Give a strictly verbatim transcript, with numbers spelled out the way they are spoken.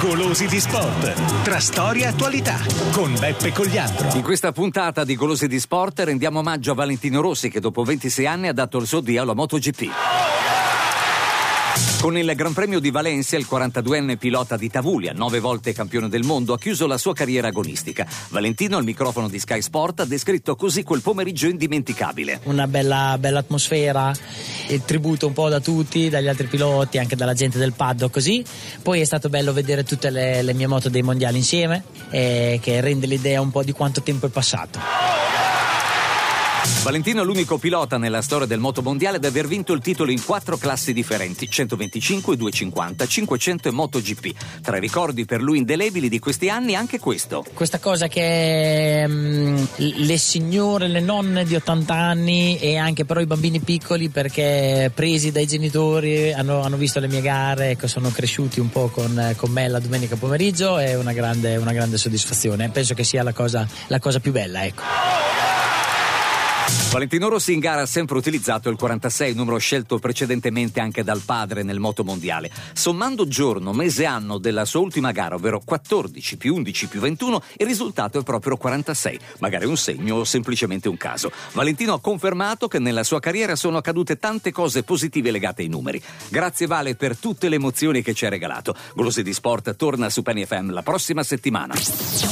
Golosi di Sport, tra storia e attualità, con Beppe Cogliandro. In questa puntata di Golosi di Sport rendiamo omaggio a Valentino Rossi, che dopo ventisei anni ha dato il suo addio alla MotoGP. Con il Gran Premio di Valencia, il quarantaduenne pilota di Tavulia, nove volte campione del mondo, ha chiuso la sua carriera agonistica. Valentino, al microfono di Sky Sport, ha descritto così quel pomeriggio indimenticabile. Una bella, bella atmosfera, il tributo un po' da tutti, dagli altri piloti, anche dalla gente del paddock, così. Poi è stato bello vedere tutte le, le mie moto dei mondiali insieme, eh, che rende l'idea un po' di quanto tempo è passato. Valentino è l'unico pilota nella storia del motomondiale ad aver vinto il titolo in quattro classi differenti: centoventicinque, duecentocinquanta, cinquecento e MotoGP. Tra i ricordi per lui indelebili di questi anni anche questo. Questa cosa che mh, le signore, le nonne di ottanta anni e anche però i bambini piccoli, perché presi dai genitori hanno, hanno visto le mie gare, ecco, sono cresciuti un po' con, con me la domenica pomeriggio, è una grande, una grande soddisfazione. Penso che sia la cosa, la cosa più bella, ecco. Valentino Rossi in gara ha sempre utilizzato il quarantasei, numero scelto precedentemente anche dal padre nel motomondiale. Sommando giorno, mese e anno della sua ultima gara, ovvero quattordici più undici più ventuno, il risultato è proprio quarantasei. Magari un segno o semplicemente un caso. Valentino ha confermato che nella sua carriera sono accadute tante cose positive legate ai numeri. Grazie Vale per tutte le emozioni che ci hai regalato. Golosi di Sport torna su Penny F M la prossima settimana.